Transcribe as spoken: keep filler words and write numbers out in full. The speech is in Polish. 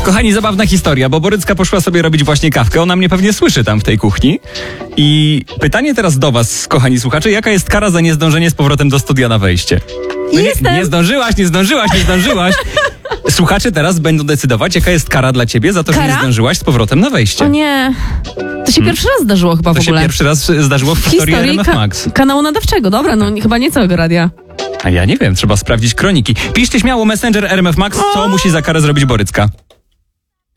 Kochani, zabawna historia, bo Borycka poszła sobie robić właśnie kawkę. Ona mnie pewnie słyszy tam w tej kuchni. I pytanie teraz do was, kochani słuchacze, jaka jest kara za niezdążenie z powrotem do studia na wejście? No nie, nie zdążyłaś, nie zdążyłaś, nie zdążyłaś. Słuchacze teraz będą decydować, jaka jest kara dla ciebie za to, Kara? że nie zdążyłaś z powrotem na wejście. O nie, to się pierwszy raz zdarzyło chyba To w się ogóle. pierwszy raz zdarzyło w, w historii R M F ka- Max. kanału nadawczego, dobra, no chyba nie całego radia. A ja nie wiem, trzeba sprawdzić kroniki. Piszcie śmiało Messenger R M F Max, co musi za karę zrobić Borycka.